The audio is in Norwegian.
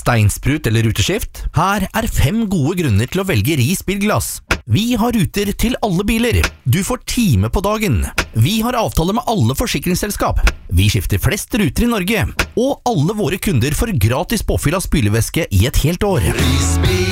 steinsprut eller ruteskift? Her 5 gode grunner til å velge Ris bilglass. Vi har ruter til alle biler. Du får time på dagen. Vi har avtale med alle forsikringsselskap. Vi skifter flest ruter i Norge. Og alle våre kunder får gratis påfyll av spylevæske i et helt år. Ris